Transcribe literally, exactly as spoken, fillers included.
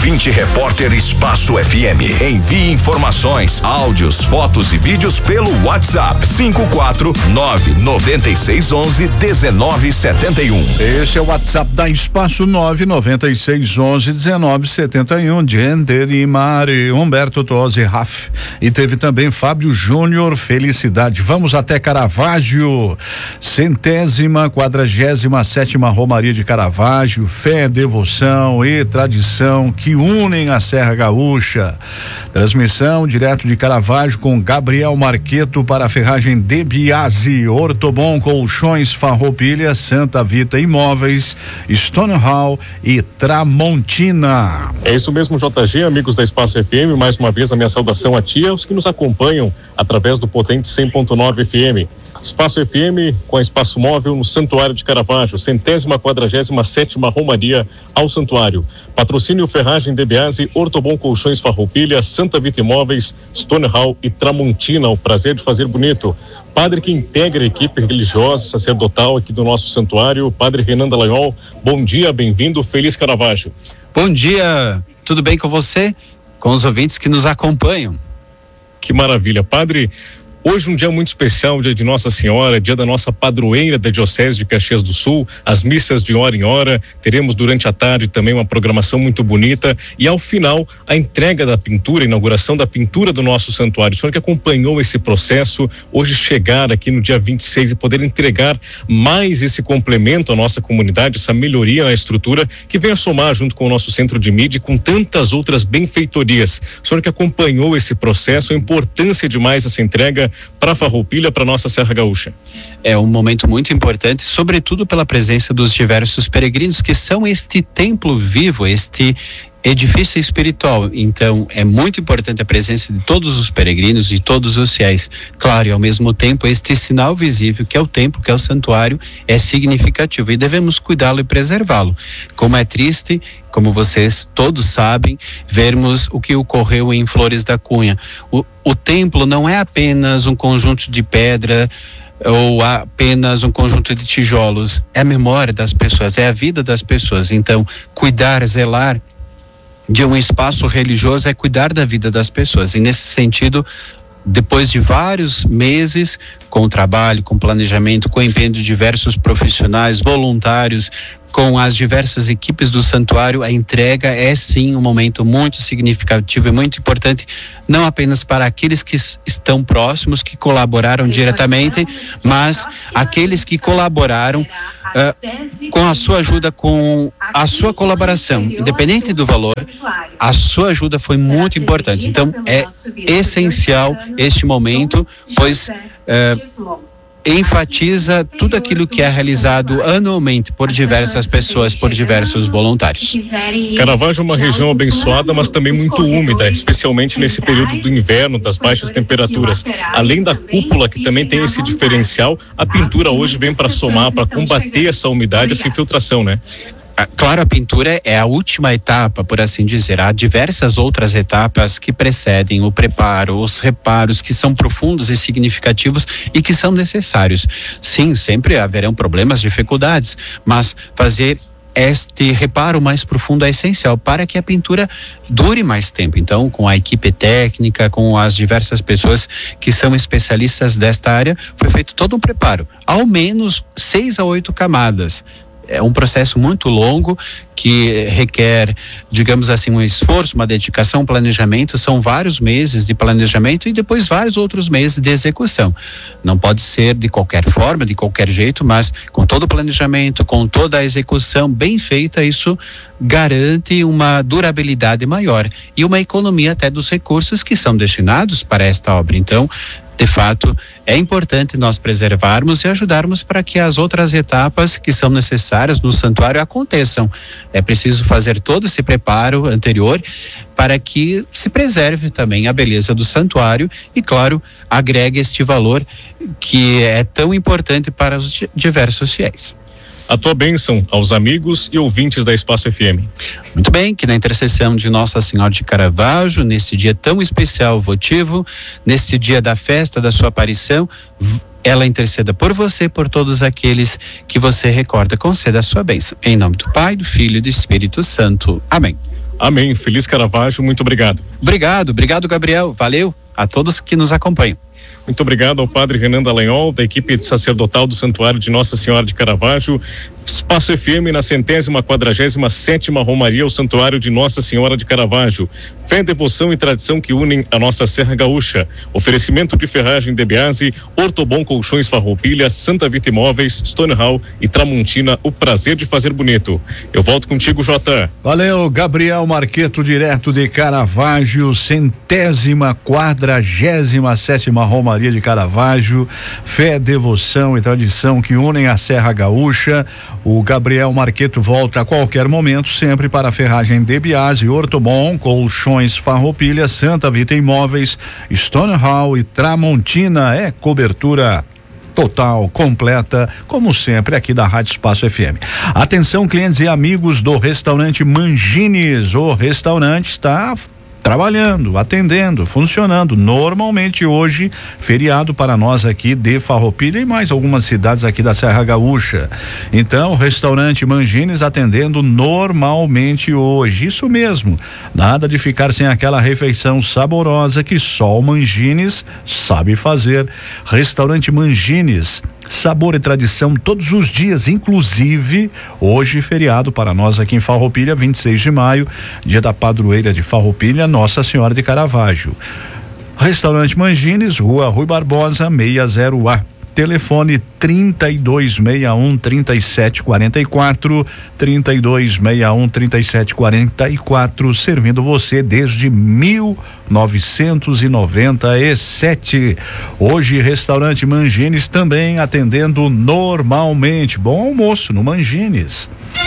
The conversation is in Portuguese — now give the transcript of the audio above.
Ouvinte Repórter Espaço F M. Envie informações, áudios, fotos e vídeos pelo WhatsApp cinco quatro nove nove seis um um um nove sete um. Esse é o WhatsApp da Espaço nove nove seis um um um nove sete um. Gender e Mari, Humberto Tosi, Raf. E teve também Fábio Júnior, Felicidade. Vamos até Caravaggio, centésima, quadragésima sétima Romaria de Caravaggio. Fé, devoção e tradição que unem a Serra Gaúcha. Transmissão direto de Caravaggio com Gabriel Marqueto para a ferragem De Biasi, Ortobon Colchões, Farroupilha, Santa Vita Imóveis, Stone Hall e Tramontina. É isso mesmo, J G, amigos da Espaço F M, mais uma vez a minha saudação a ti e aos que nos acompanham através do potente cem ponto nove F M. Espaço F M com a Espaço Móvel no Santuário de Caravaggio, centésima quadragésima sétima Romaria ao Santuário. Patrocínio Ferragem De Biasi, Ortobon Colchões Farroupilha, Santa Vita Imóveis, Stone Hall e Tramontina. O prazer de fazer bonito. Padre que integra a equipe religiosa sacerdotal aqui do nosso santuário, Padre Renan Dallagnol. Bom dia, bem-vindo, feliz Caravaggio. Bom dia, tudo bem com você? Com os ouvintes que nos acompanham. Que maravilha, Padre. Hoje um dia muito especial, dia de Nossa Senhora, dia da nossa padroeira da Diocese de Caxias do Sul, as missas de hora em hora, teremos durante a tarde também uma programação muito bonita e ao final a entrega da pintura, a inauguração da pintura do nosso santuário. O senhor que acompanhou esse processo, hoje chegar aqui no dia vinte e seis e poder entregar mais esse complemento à nossa comunidade, essa melhoria na estrutura que vem a somar junto com o nosso centro de mídia e com tantas outras benfeitorias. O senhor que acompanhou esse processo, a importância demais essa entrega para a Farroupilha, para a nossa Serra Gaúcha. É um momento muito importante, sobretudo pela presença dos diversos peregrinos que são este templo vivo, este edifício espiritual. Então é muito importante a presença de todos os peregrinos e todos os fiéis. Claro, e ao mesmo tempo este sinal visível que é o templo, que é o santuário, é significativo e devemos cuidá-lo e preservá-lo. Como é triste, como vocês todos sabem, vermos o que ocorreu em Flores da Cunha. O, o templo não é apenas um conjunto de pedra ou apenas um conjunto de tijolos, é a memória das pessoas, é a vida das pessoas. Então, cuidar, zelar de um espaço religioso é cuidar da vida das pessoas. E nesse sentido, depois de vários meses com trabalho, com planejamento, com empenho de diversos profissionais, voluntários, com as diversas equipes do santuário, a entrega é sim um momento muito significativo e muito importante, não apenas para aqueles que estão próximos, que colaboraram diretamente, mas aqueles que colaboraram uh, com a sua ajuda, com a sua colaboração, independente do valor, a sua ajuda foi muito importante. Então é essencial este momento, pois uh, enfatiza tudo aquilo que é realizado anualmente por diversas pessoas, por diversos voluntários. Caravaggio é uma região abençoada, mas também muito úmida, especialmente nesse período do inverno, das baixas temperaturas. Além da cúpula, que também tem esse diferencial, a pintura hoje vem para somar, para combater essa umidade, essa infiltração, né? Claro, a pintura é a última etapa, por assim dizer. Há diversas outras etapas que precedem o preparo, os reparos que são profundos e significativos e que são necessários. Sim, sempre haverão problemas, dificuldades, mas fazer este reparo mais profundo é essencial para que a pintura dure mais tempo. Então, com a equipe técnica, com as diversas pessoas que são especialistas desta área, foi feito todo um preparo, ao menos seis a oito camadas. É um processo muito longo que requer, digamos assim, um esforço, uma dedicação, um planejamento. São vários meses de planejamento e depois vários outros meses de execução. Não pode ser de qualquer forma, de qualquer jeito, mas com todo o planejamento, com toda a execução bem feita, isso garante uma durabilidade maior e uma economia até dos recursos que são destinados para esta obra. Então, de fato, é importante nós preservarmos e ajudarmos para que as outras etapas que são necessárias no santuário aconteçam. É preciso fazer todo esse preparo anterior para que se preserve também a beleza do santuário e, claro, agregue este valor que é tão importante para os diversos fiéis. A tua bênção aos amigos e ouvintes da Espaço F M. Muito bem, que na intercessão de Nossa Senhora de Caravaggio, nesse dia tão especial, votivo, nesse dia da festa da sua aparição, ela interceda por você, por todos aqueles que você recorda, conceda a sua bênção. Em nome do Pai, do Filho e do Espírito Santo. Amém. Amém. Feliz Caravaggio, muito obrigado. Obrigado, obrigado, Gabriel. Valeu a todos que nos acompanham. Muito obrigado ao padre Renan Dallagnol, da equipe sacerdotal do Santuário de Nossa Senhora de Caravaggio. Espaço F M na centésima quadragésima sétima Romaria ao Santuário de Nossa Senhora de Caravaggio. Fé, devoção e tradição que unem a nossa Serra Gaúcha. Oferecimento de ferragem de Biase, Ortobon Colchões Farroupilha, Santa Vita Imóveis, Stonehall e Tramontina, o prazer de fazer bonito. Eu volto contigo, Jota. Valeu, Gabriel Marqueto, direto de Caravaggio, centésima quadragésima sétima Romaria de Caravaggio. Fé, devoção e tradição que unem a Serra Gaúcha. O Gabriel Marqueto volta a qualquer momento, sempre para a ferragem de Biase, Ortobon, Colchões Farroupilha, Santa Vita Imóveis, Stonehall e Tramontina. É cobertura total, completa, como sempre aqui da Rádio Espaço F M. Atenção, clientes e amigos do restaurante Mangines. O restaurante está trabalhando, atendendo, funcionando. Normalmente hoje, feriado para nós aqui de Farroupilha e mais algumas cidades aqui da Serra Gaúcha. Então, o restaurante Mangines atendendo normalmente hoje. Isso mesmo. Nada de ficar sem aquela refeição saborosa que só o Mangines sabe fazer. Restaurante Mangines. Sabor e tradição todos os dias, inclusive hoje feriado para nós aqui em Farroupilha, vinte e seis de maio, dia da padroeira de Farroupilha, Nossa Senhora de Caravaggio. Restaurante Mangines, Rua Rui Barbosa, sessenta A. Telefone trinta e dois sessenta e um, trinta e sete quarenta e quatro, trinta e dois sessenta e um, trinta e sete quarenta e quatro, servindo você desde mil novecentos e noventa e sete. Hoje, restaurante Mangines também atendendo normalmente. Bom almoço no Mangines.